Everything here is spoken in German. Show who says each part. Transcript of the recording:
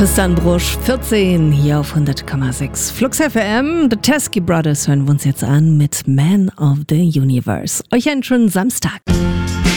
Speaker 1: Tristan Brusch, 14, hier auf 100,6. Flux FM, The Teskey Brothers hören wir uns jetzt an mit Man of the Universe. Euch einen schönen Samstag.